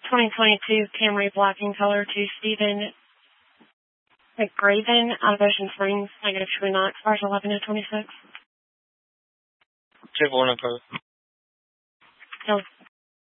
2022 Camry black in color to Stephen McGraven out of Ocean Springs, -29, expires 11/26. Take one of those. No.